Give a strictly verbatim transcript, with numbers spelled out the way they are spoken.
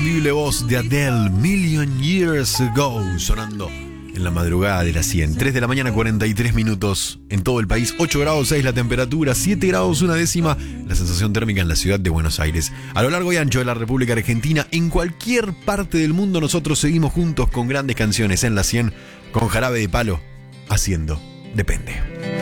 Increíble voz de Adele, Million Years Ago, sonando en la madrugada de las cien. tres de la mañana, cuarenta y tres minutos en todo el país. ocho grados seis la temperatura, siete grados una décima la sensación térmica en la ciudad de Buenos Aires. A lo largo y ancho de la República Argentina, en cualquier parte del mundo, nosotros seguimos juntos con grandes canciones en la cien, con Jarabe de Palo, haciendo Depende.